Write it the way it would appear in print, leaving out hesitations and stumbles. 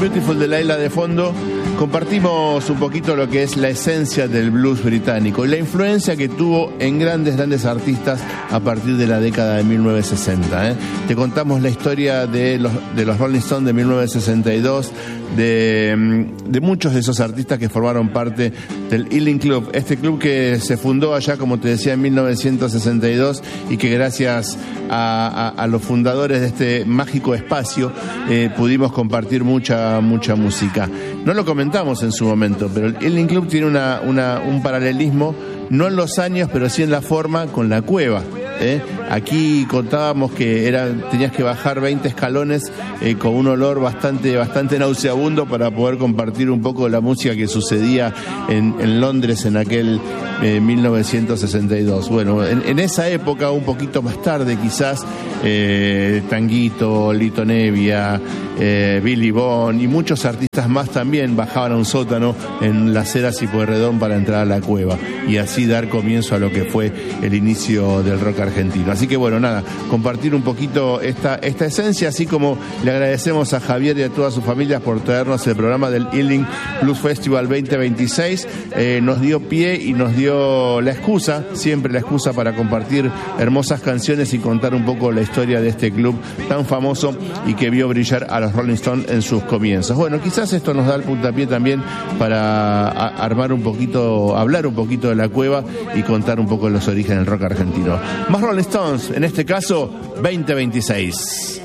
Beautiful de Laila de fondo, compartimos un poquito lo que es la esencia del blues británico y la influencia que tuvo en grandes artistas a partir de la década de 1960. Te contamos la historia de los Rolling Stones de 1962, de muchos de esos artistas que formaron parte del Ealing Club, este club que se fundó allá, como te decía, en 1962 y que gracias a los fundadores de este mágico espacio pudimos compartir mucha música. No lo comentamos en su momento, pero el Ealing Club tiene un paralelismo, no en los años, pero sí en la forma, con la cueva. Aquí contábamos que tenías que bajar 20 escalones con un olor bastante nauseabundo para poder compartir un poco la música que sucedía en Londres en aquel 1962. Bueno, en esa época, un poquito más tarde quizás, Tanguito, Lito Nevia, Billy Bond y muchos artistas más también bajaban a un sótano en la acera Pueyrredón para entrar a la cueva y así dar comienzo a lo que fue el inicio del rock argentino. Así que bueno, nada, compartir un poquito esta esencia, así como le agradecemos a Javier y a todas sus familias por traernos el programa del Ealing Blues Festival 2026. Nos dio pie y nos dio siempre la excusa para compartir hermosas canciones y contar un poco la historia de este club tan famoso y que vio brillar a los Rolling Stones en sus comienzos. Bueno, quizás esto nos da el puntapié también para hablar un poquito de la cueva y contar un poco los orígenes del rock argentino. Más Rolling Stones, en este caso 2026.